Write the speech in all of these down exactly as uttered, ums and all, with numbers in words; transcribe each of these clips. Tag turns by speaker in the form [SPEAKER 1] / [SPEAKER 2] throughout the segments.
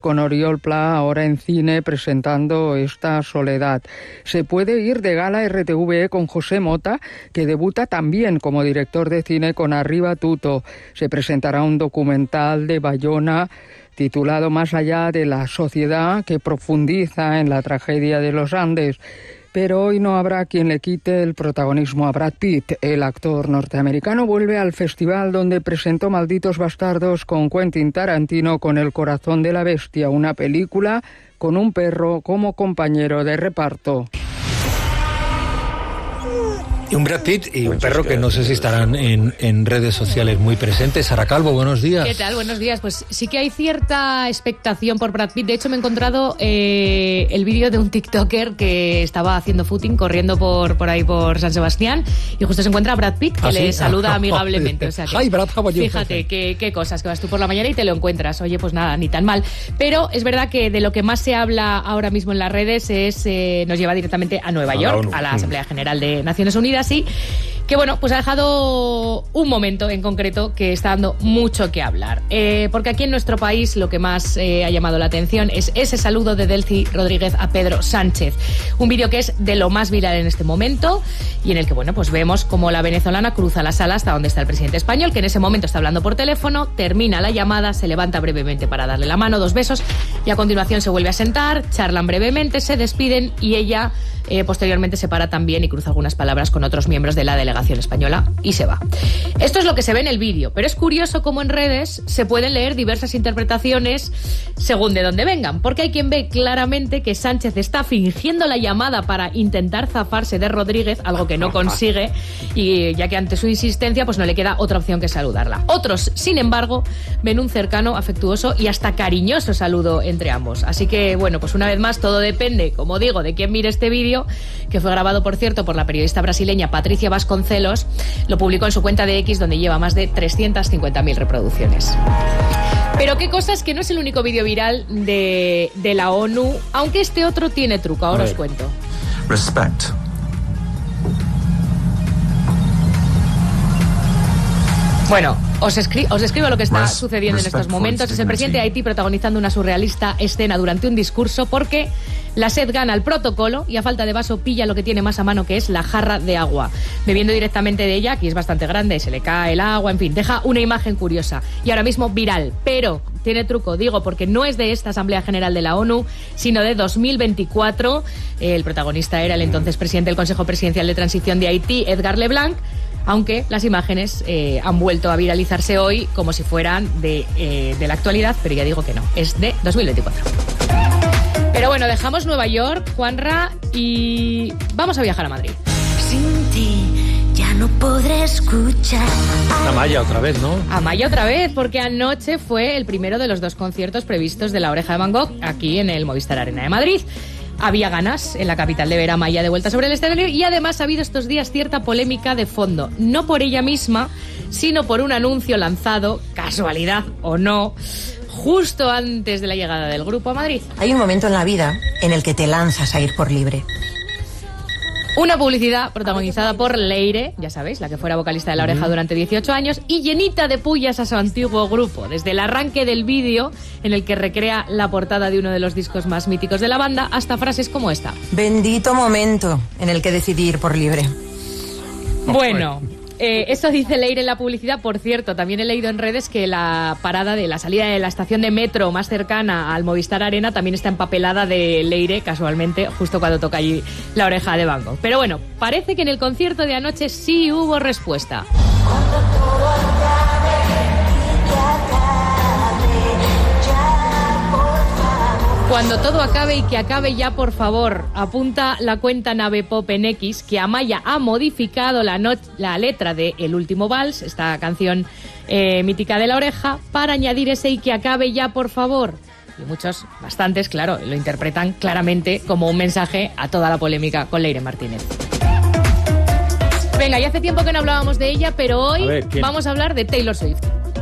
[SPEAKER 1] con Oriol Pla ahora en cine presentando esta Soledad. Se puede ir de gala R T V E con José Mota, que debuta también como director de cine con Arriba Tuto. Se presentará un documental de Bayona titulado Más allá de la sociedad, que profundiza en la tragedia de los Andes. Pero hoy no habrá quien le quite el protagonismo a Brad Pitt. El actor norteamericano vuelve al festival donde presentó Malditos Bastardos con Quentin Tarantino con El corazón de la bestia, una película con un perro como compañero de reparto.
[SPEAKER 2] Y un Brad Pitt y un perro que no sé si estarán en, en redes sociales muy presentes. Sara Calvo, buenos días.
[SPEAKER 3] ¿Qué tal? Buenos días. Pues sí que hay cierta expectación por Brad Pitt. De hecho, me he encontrado eh, el vídeo de un TikToker que estaba haciendo footing, corriendo por, por ahí por San Sebastián, y justo se encuentra Brad Pitt, que ¿Ah, le sí? saluda amigablemente. O sea que,
[SPEAKER 2] Hi, Brad, how are you?
[SPEAKER 3] Fíjate qué, qué cosas, que vas tú por la mañana y te lo encuentras. Oye, pues nada, ni tan mal. Pero es verdad que de lo que más se habla ahora mismo en las redes es eh, nos lleva directamente a Nueva York, a la Asamblea General de Naciones Unidas. Sí, que bueno, pues ha dejado un momento en concreto que está dando mucho que hablar. Eh, porque aquí en nuestro país lo que más eh, ha llamado la atención es ese saludo de Delcy Rodríguez a Pedro Sánchez. Un vídeo que es de lo más viral en este momento y en el que, bueno, pues vemos cómo la venezolana cruza la sala hasta donde está el presidente español, que en ese momento está hablando por teléfono, termina la llamada, se levanta brevemente para darle la mano, dos besos, y a continuación se vuelve a sentar, charlan brevemente, se despiden y ella eh, posteriormente se para también y cruza algunas palabras con otros miembros de la delegación española y se va. Esto es lo que se ve en el vídeo, pero es curioso cómo en redes se pueden leer diversas interpretaciones según de dónde vengan, porque hay quien ve claramente que Sánchez está fingiendo la llamada para intentar zafarse de Rodríguez, algo que no consigue, y ya que ante su insistencia pues no le queda otra opción que saludarla. Otros, sin embargo, ven un cercano, afectuoso y hasta cariñoso saludo entre ambos. Así que, bueno, pues una vez más todo depende, como digo, de quién mire este vídeo, que fue grabado, por cierto, por la periodista brasileña Patricia Vasconcelos. Lo publicó en su cuenta de X, donde lleva más de trescientas cincuenta mil reproducciones. Pero qué cosas, que no es el único vídeo viral de, de la ONU, aunque este otro tiene truco, ahora os cuento.
[SPEAKER 4] Respect.
[SPEAKER 3] Bueno, os, escri- os describo lo que está sucediendo en estos momentos. Es el presidente de Haití protagonizando una surrealista escena durante un discurso, porque la sed gana el protocolo y a falta de vaso pilla lo que tiene más a mano, que es la jarra de agua. Bebiendo directamente de ella, que es bastante grande, se le cae el agua, en fin, deja una imagen curiosa y ahora mismo viral. Pero tiene truco, digo, porque no es de esta Asamblea General de la ONU, sino de dos mil veinticuatro. El protagonista era el entonces presidente del Consejo Presidencial de Transición de Haití, Edgar Leblanc, aunque las imágenes eh, han vuelto a viralizarse hoy como si fueran de, eh, de la actualidad, pero ya digo que no, es de dos mil veinticuatro. Pero bueno, dejamos Nueva York, Juanra, y vamos a viajar a Madrid.
[SPEAKER 5] Sin ti ya no podré escuchar.
[SPEAKER 2] Amaya otra vez, ¿no?
[SPEAKER 3] Amaya otra vez, porque anoche fue el primero de los dos conciertos previstos de La Oreja de Van Gogh aquí en el Movistar Arena de Madrid. Había ganas en la capital de ver a Amaya de vuelta sobre el escenario, y además ha habido estos días cierta polémica de fondo, no por ella misma, sino por un anuncio lanzado, casualidad o no, justo antes de la llegada del grupo a Madrid.
[SPEAKER 6] Hay un momento en la vida en el que te lanzas a ir por libre.
[SPEAKER 3] Una publicidad protagonizada por Leire, ya sabéis, la que fuera vocalista de La Oreja durante dieciocho años, y llenita de pullas a su antiguo grupo, desde el arranque del vídeo, en el que recrea la portada de uno de los discos más míticos de la banda, hasta frases como esta.
[SPEAKER 6] Bendito momento en el que decidí ir por libre.
[SPEAKER 3] Bueno, eh, eso dice Leire en la publicidad. Por cierto, también he leído en redes que la parada de la salida de la estación de metro más cercana al Movistar Arena también está empapelada de Leire, casualmente, justo cuando toca allí La Oreja de Van Gogh. Pero bueno, parece que en el concierto de anoche sí hubo respuesta. Cuando todo acabe y que acabe ya, por favor, apunta la cuenta Nave Pop en X que Amaya ha modificado la, not- la letra de El Último Vals, esta canción eh, mítica de La Oreja, para añadir ese y que acabe ya, por favor. Y muchos, bastantes, claro, lo interpretan claramente como un mensaje a toda la polémica con Leire Martínez. Venga, ya hace tiempo que no hablábamos de ella, pero hoy a ver, vamos a hablar de Taylor Swift.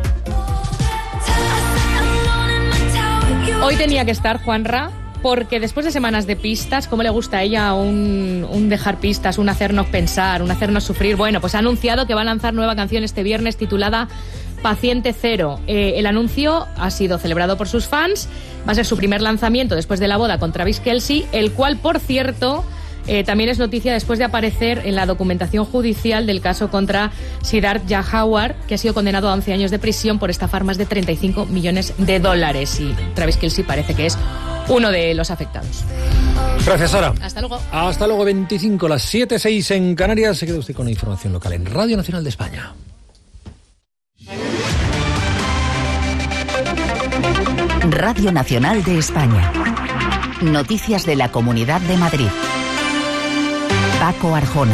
[SPEAKER 3] Hoy tenía que estar Juanra, porque después de semanas de pistas, ¿cómo le gusta a ella un, un dejar pistas, un hacernos pensar, un hacernos sufrir? Bueno, pues ha anunciado que va a lanzar nueva canción este viernes titulada Paciente Cero. Eh, el anuncio ha sido celebrado por sus fans. Va a ser su primer lanzamiento después de la boda con Travis Kelce, el cual, por cierto, eh, también es noticia después de aparecer en la documentación judicial del caso contra Siddhartha Jawar, que ha sido condenado a once años de prisión por estafar más de treinta y cinco millones de dólares. Y Travis Kelce parece que es uno de los afectados.
[SPEAKER 2] Gracias, Sara.
[SPEAKER 3] Hasta luego.
[SPEAKER 2] Hasta luego, veinticinco, las siete seis en Canarias. Se queda usted con la información local en Radio Nacional de España.
[SPEAKER 4] Radio Nacional de España. Noticias de la Comunidad de Madrid. Paco Arjona.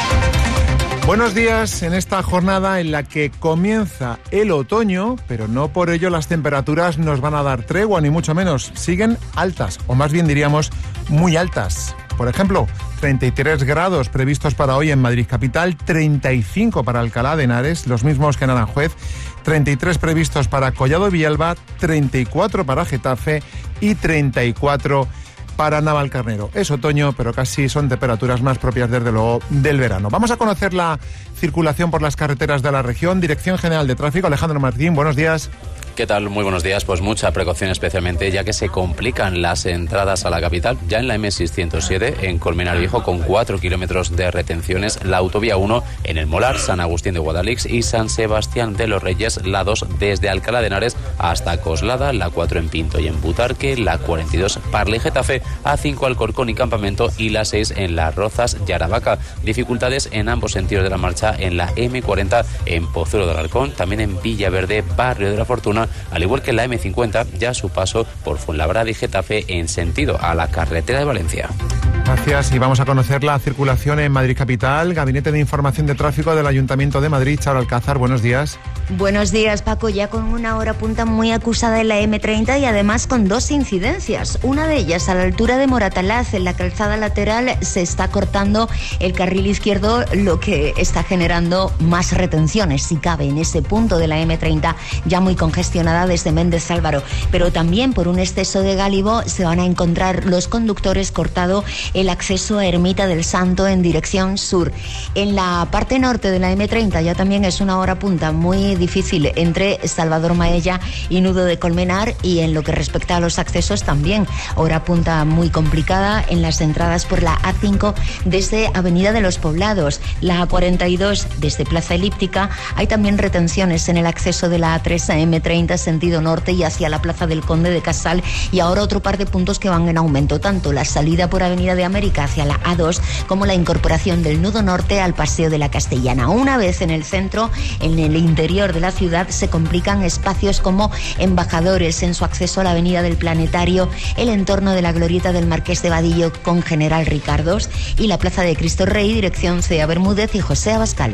[SPEAKER 7] Buenos días en esta jornada en la que comienza el otoño, pero no por ello las temperaturas nos van a dar tregua, ni mucho menos. Siguen altas, o más bien diríamos muy altas. Por ejemplo, treinta y tres grados previstos para hoy en Madrid capital, treinta y cinco para Alcalá de Henares, los mismos que en Aranjuez, treinta y tres previstos para Collado Villalba, treinta y cuatro para Getafe y treinta y cuatro para Navalcarnero. Es otoño, pero casi son temperaturas más propias, desde luego, del verano. Vamos a conocer la circulación por las carreteras de la región. Dirección General de Tráfico, Alejandro Martín, buenos días.
[SPEAKER 8] ¿Qué tal? Muy buenos días. Pues mucha precaución, especialmente ya que se complican las entradas a la capital. Ya en la eme seiscientos siete, en Colmenar Viejo, con cuatro kilómetros de retenciones. La autovía uno en el Molar, San Agustín de Guadalix y San Sebastián de los Reyes. La dos desde Alcalá de Henares hasta Coslada. La cuatro en Pinto y en Butarque. La cuarenta y dos Parla y Getafe. A cinco Alcorcón y Campamento. Y la seis en Las Rozas y Aravaca. Dificultades en ambos sentidos de la marcha en la eme cuarenta en Pozuelo de Alarcón. También en Villaverde, Barrio de la Fortuna. Al igual que en la eme cincuenta, ya su paso por Fuenlabrada y Getafe en sentido a la carretera de Valencia.
[SPEAKER 7] Gracias, y vamos a conocer la circulación en Madrid capital. Gabinete de Información de Tráfico del Ayuntamiento de Madrid. Charo Alcázar, buenos días.
[SPEAKER 9] Buenos días, Paco. Ya con una hora punta muy acusada en la eme treinta y además con dos incidencias. Una de ellas a la altura de Moratalaz, en la calzada lateral, se está cortando el carril izquierdo, lo que está generando más retenciones, si cabe, en ese punto de la eme treinta, ya muy congestionada desde Méndez Álvaro. Pero también por un exceso de gálibo se van a encontrar los conductores cortado el acceso a Ermita del Santo en dirección sur. En la parte norte de la eme treinta ya también es una hora punta muy difícil entre Salvador Maella y Nudo de Colmenar, y en lo que respecta a los accesos también hora punta muy complicada en las entradas por la a cinco desde Avenida de los Poblados, la a cuarenta y dos desde Plaza Elíptica. Hay también retenciones en el acceso de la a tres a eme treinta sentido norte y hacia la Plaza del Conde de Casal, y ahora otro par de puntos que van en aumento, tanto la salida por Avenida de América hacia la a dos como la incorporación del nudo norte al Paseo de la Castellana. Una vez en el centro, en el interior de la ciudad, se complican espacios como Embajadores en su acceso a la Avenida del Planetario, el entorno de la Glorieta del Marqués de Vadillo con General Ricardos y la Plaza de Cristo Rey, dirección Cea Bermúdez y José Abascal.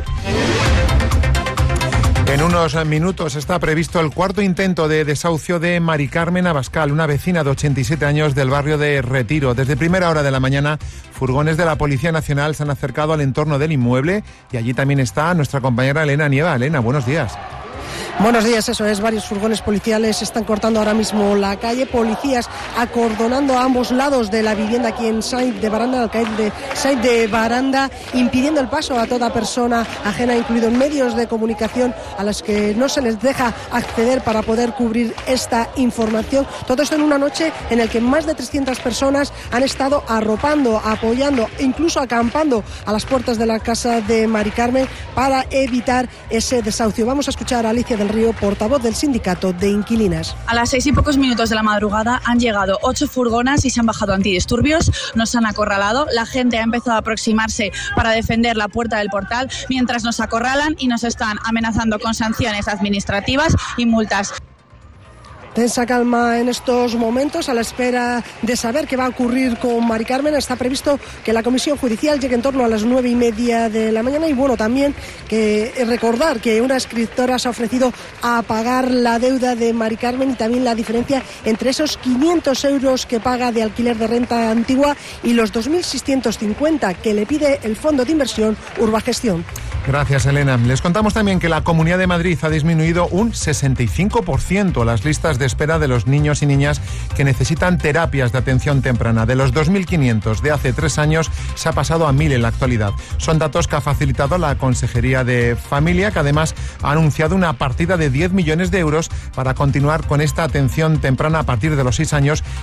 [SPEAKER 7] En unos minutos está previsto el cuarto intento de desahucio de Mari Carmen Abascal, una vecina de ochenta y siete años del barrio de Retiro. Desde primera hora de la mañana, furgones de la Policía Nacional se han acercado al entorno del inmueble y allí también está nuestra compañera Elena Nieva. Elena, buenos días.
[SPEAKER 10] Buenos días, eso es, varios furgones policiales están cortando ahora mismo la calle, policías acordonando a ambos lados de la vivienda aquí en Sainz de Baranda, al caer de Sainz de Baranda, impidiendo el paso a toda persona ajena, incluidos medios de comunicación a los que no se les deja acceder para poder cubrir esta información. Todo esto en una noche en la que más de trescientas personas han estado arropando, apoyando, incluso acampando a las puertas de la casa de Mari Carmen para evitar ese desahucio. Vamos a escuchar a Alicia del Río, portavoz del sindicato de inquilinas.
[SPEAKER 11] A las seis y pocos minutos de la madrugada han llegado ocho furgonas y se han bajado antidisturbios, nos han acorralado, la gente ha empezado a aproximarse para defender la puerta del portal, mientras nos acorralan y nos están amenazando con sanciones administrativas y multas.
[SPEAKER 10] Tensa calma en estos momentos a la espera de saber qué va a ocurrir con Mari Carmen. Está previsto que la comisión judicial llegue en torno a las nueve y media de la mañana, y bueno, también que recordar que una escritora se ha ofrecido a pagar la deuda de Mari Carmen y también la diferencia entre esos quinientos euros que paga de alquiler de renta antigua y los dos mil seiscientos cincuenta que le pide el fondo de inversión Urbagestión.
[SPEAKER 7] Gracias, Elena. Les contamos también que la Comunidad de Madrid ha disminuido un sesenta y cinco por ciento las listas de espera de los niños y niñas que necesitan terapias de atención temprana. De los dos mil quinientos de hace tres años se ha pasado a mil en la actualidad. Son datos que ha facilitado la Consejería de Familia, que además ha anunciado una partida de diez millones de euros para continuar con esta atención temprana a partir de los seis años